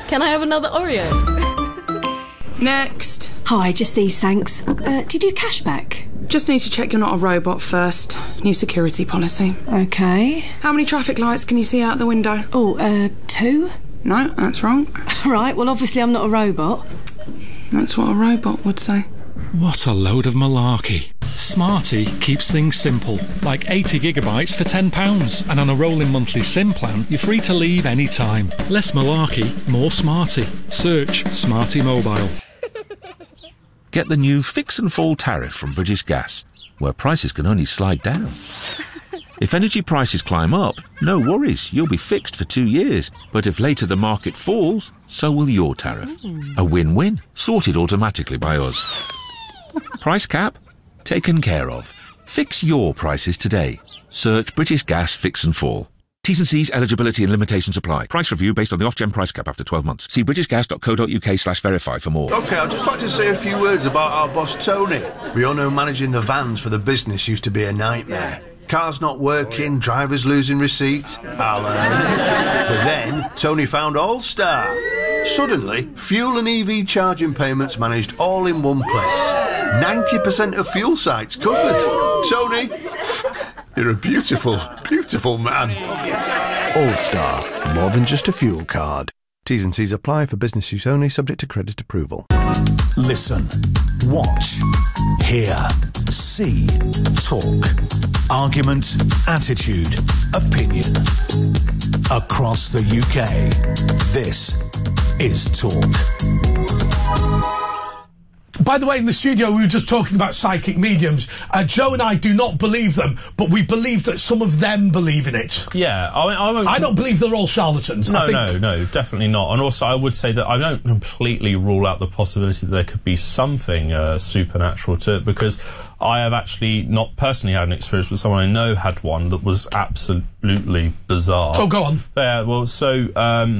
Can I have another Oreo? Next. Hi, just these, thanks. Do you do cashback? Just need to check you're not a robot first. New security policy. OK. How many traffic lights can you see out the window? Oh, 2? No, that's wrong. Right, well, obviously I'm not a robot. That's what a robot would say. What a load of malarkey. Smarty keeps things simple, like 80 gigabytes for £10. And on a rolling monthly SIM plan, you're free to leave any time. Less malarkey, more Smarty. Search Smarty Mobile. Get the new Fix and Fall tariff from British Gas, where prices can only slide down. If energy prices climb up, no worries, you'll be fixed for 2 years. But if later the market falls, so will your tariff. A win-win, sorted automatically by us. Price cap? Taken care of. Fix your prices today. Search British Gas Fix and Fall. T's and C's, eligibility and limitations apply. Price review based on the off-gen price cap after 12 months. See britishgas.co.uk/verify for more. OK, I'd just like to say a few words about our boss Tony. We all know managing the vans for the business used to be a nightmare. Cars not working, drivers losing receipts. But then, Tony found All-Star. Suddenly, fuel and EV charging payments managed all in one place. 90% of fuel sites covered. Tony, you're a beautiful, beautiful man. All-Star, more than just a fuel card. T's and C's apply for business use only, subject to credit approval. Listen, watch, hear, see, talk. Argument, attitude, opinion. Across the UK, this is Talk. By the way, in the studio, we were just talking about psychic mediums. Joe and I do not believe them, but we believe that some of them believe in it. Yeah. I don't believe they're all charlatans. No, definitely not. And also, I would say that I don't completely rule out the possibility that there could be something supernatural to it, because I have actually not personally had an experience, but someone I know had one that was absolutely bizarre. Oh, go on. Yeah, well, so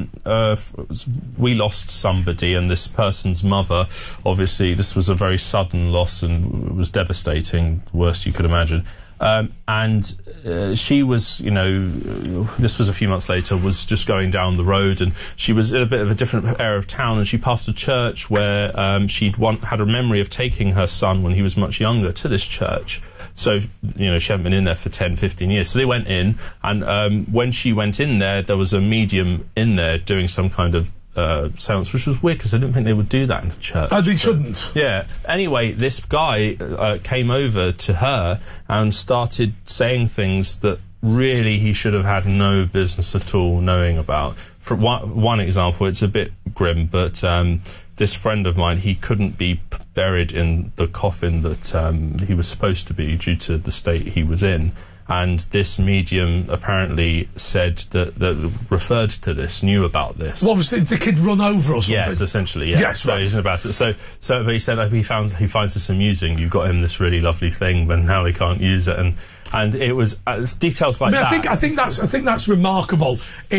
we lost somebody, and this person's mother, obviously, this was a very sudden loss and it was devastating, the worst you could imagine. And she was, this was a few months later, was just going down the road, and she was in a bit of a different area of town, and she passed a church where she'd had a memory of taking her son when he was much younger to this church. So, she hadn't been in there for 10, 15 years. So they went in, and when she went in there, there was a medium in there doing some kind of seance, which was weird because I didn't think they would do that in a church. Oh, they shouldn't. Yeah. Anyway, this guy came over to her and started saying things that really he should have had no business at all knowing about. For one example, it's a bit grim, but this friend of mine, he couldn't be buried in the coffin that he was supposed to be due to the state he was in. And this medium apparently said that referred to this, knew about this. What was it, the kid run over or something? Yes, essentially, yeah. Yes, so right. He's about it. So but he said he finds this amusing. You got him this really lovely thing, but now he can't use it. And it was details like that. I think that's remarkable.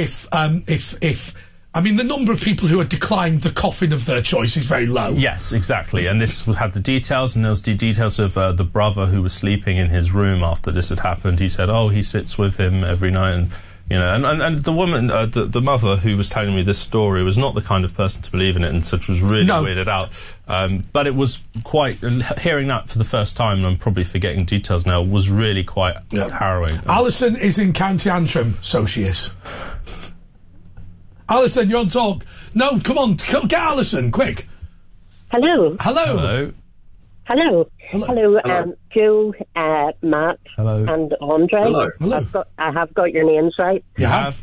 The number of people who had declined the coffin of their choice is very low. Yes, exactly. And this had the details, and there was the details of the brother who was sleeping in his room after this had happened. He said, he sits with him every night, and the woman, the mother who was telling me this story was not the kind of person to believe in it, and such was really weirded out. But it was quite, hearing that for the first time, and I'm probably forgetting details now, was really quite harrowing. Alison is in County Antrim, so she is. Alison, you're on Talk. No, come on, get Alison, quick. Hello. Hello. Hello. Hello. Joe, Matt, and Andre. Hello. I have got your names right. You have.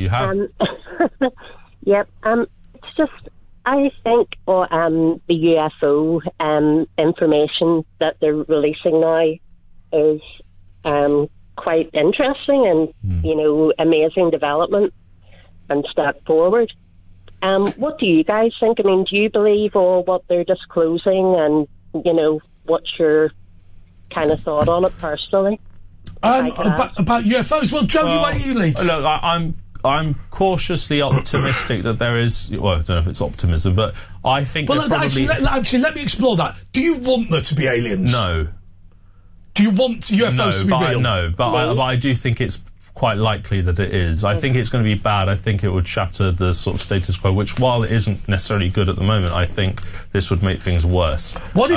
Yep. It's just, I think the UFO information that they're releasing now is quite interesting and amazing development and step forward. What do you guys think? Do you believe all what they're disclosing, and what's your kind of thought on it personally? About UFOs? Well, Joe, why don't you lead? Look, I'm cautiously optimistic that there is. Well, I don't know if it's optimism, but I think. Well, actually, let me explore that. Do you want there to be aliens? No. Do you want UFOs to be real? But I do think it's quite likely that it is. I think it's going to be bad. I think it would shatter the sort of status quo, which, while it isn't necessarily good at the moment, I think this would make things worse. What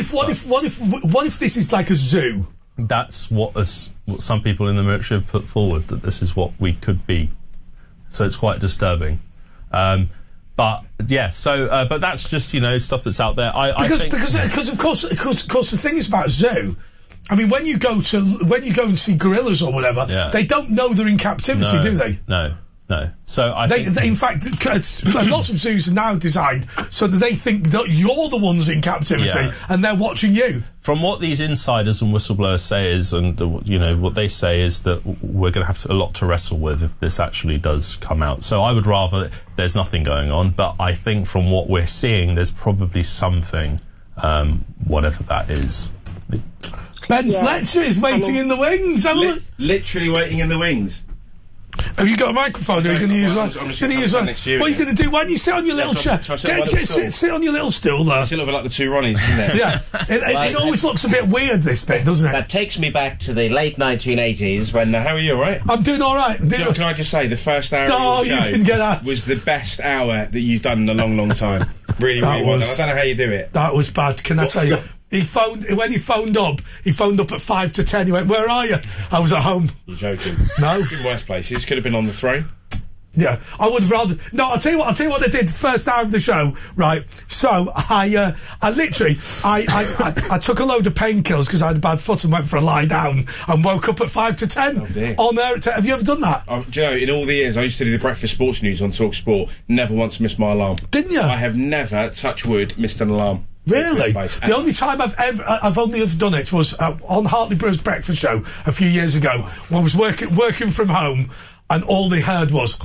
if this is like a zoo? That's what some people in the military have put forward, that this is what we could be. So it's quite disturbing. But yeah, but that's just, stuff that's out there. Because of course the thing is about zoo. I mean, when you go and see gorillas or whatever, they don't know they're in captivity, do they? No. So in fact, lots of zoos are now designed so that they think that you're the ones in captivity and they're watching you. From what these insiders and whistleblowers say is, and what they say is that we're going to have a lot to wrestle with if this actually does come out. So I would rather there's nothing going on, but I think from what we're seeing, there's probably something, whatever that is. Ben Fletcher is waiting in the wings. Literally waiting in the wings. Have you got a microphone? Are you going to use one? I'm just going to use one next to you. What are you going to do? Why don't you sit on your little chair? Sit on your little stool there. It's a little bit like the two Ronnies, isn't it? Yeah. It always looks a bit weird, this bit, doesn't it? That takes me back to the late 1980s when... how are you, all right? I'm doing all right. Can I just say, the first hour of your show was the best hour that you've done in a long, long time. Really well done. I don't know how you do it. That was bad. Can I tell you? When he phoned up at 5 to 10. He went, "Where are you?" I was at home. You're joking. No. In worse places. Could have been on the throne. Yeah, I would have rather. No, I'll tell you what I did. First hour of the show, right? So I literally took a load of painkillers because I had a bad foot and went for a lie down and woke up at 5 to 10 on there. Have you ever done that? Do you know, in all the years I used to do the breakfast sports news on Talk Sport, never once missed my alarm. Didn't you? I have never, touch wood, missed an alarm. Really? The only time I've only done it was on Hartley Brewer's breakfast show a few years ago when I was working from home and all they heard was...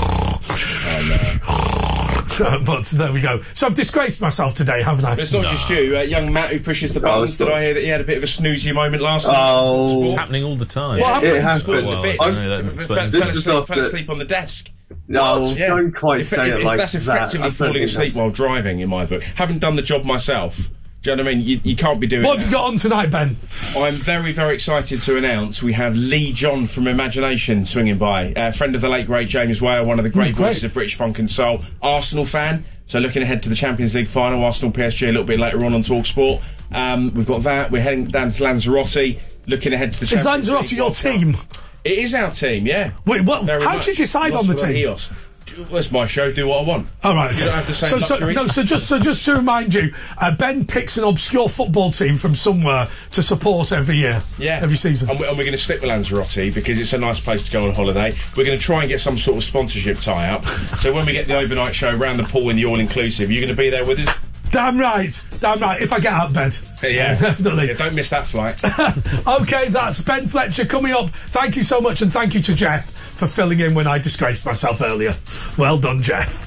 But there we go. So I've disgraced myself today, haven't I? But it's not just you. Young Matt who pushes the buttons. Did I hear that he had a bit of a snoozy moment last night? It's happening all the time. What happened? It happens. Fell asleep on the desk. No, don't quite say it like that. That's effectively falling asleep while driving, in my book. Having done the job myself, do you know what I mean? You can't be doing What have you got on tonight, Ben? I'm very, very excited to announce we have Lee John from Imagination swinging by. Friend of the late, great James Whale, one of the great voices of British funk and soul. Arsenal fan, so looking ahead to the Champions League final, Arsenal PSG a little bit later on Talk Sport. We've got that. We're heading down to Lanzarote, looking ahead to the Champions League. Is Lanzarote your team? It is our team, yeah. Wait, how did you decide on the team? It's my show, do what I want. All right. You don't have the same luxuries. So just to remind you, Ben picks an obscure football team from somewhere to support every year. Yeah. Every season. And we're going to stick with Lanzarote because it's a nice place to go on holiday. We're going to try and get some sort of sponsorship tie-up. So when we get the overnight show around the pool in the all-inclusive, you're going to be there with us? Damn right. If I get out of bed. Yeah. Definitely. Yeah, don't miss that flight. OK, that's Ben Fletcher coming up. Thank you so much, and thank you to Jeff for filling in when I disgraced myself earlier. Well done, Jeff.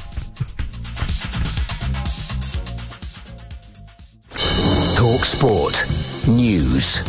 Talk Sport News.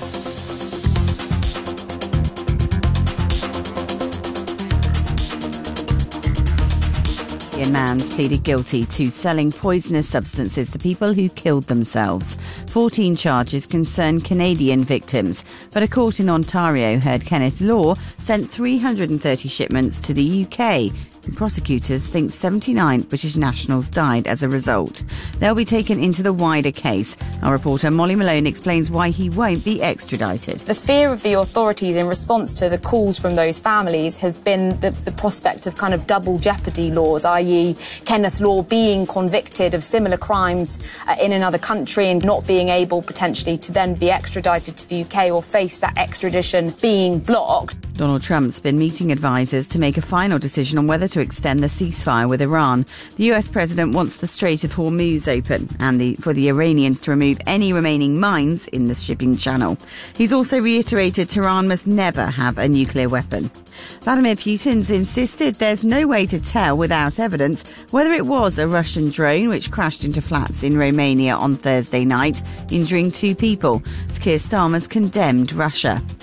A man pleaded guilty to selling poisonous substances to people who killed themselves. 14 charges concern Canadian victims, but a court in Ontario heard Kenneth Law sent 330 shipments to the UK. And prosecutors think 79 British nationals died as a result. They'll be taken into the wider case. Our reporter Molly Malone explains why he won't be extradited. The fear of the authorities in response to the calls from those families have been the prospect of kind of double jeopardy laws, i.e. Kenneth Law being convicted of similar crimes in another country and not being able potentially to then be extradited to the UK or face that extradition being blocked. Donald Trump's been meeting advisers to make a final decision on whether to extend the ceasefire with Iran. The US president wants the Strait of Hormuz open and for the Iranians to remove any remaining mines in the shipping channel. He's also reiterated Tehran must never have a nuclear weapon. Vladimir Putin's insisted there's no way to tell without evidence whether it was a Russian drone which crashed into flats in Romania on Thursday night, injuring 2 people. Keir Starmer's condemned Russia.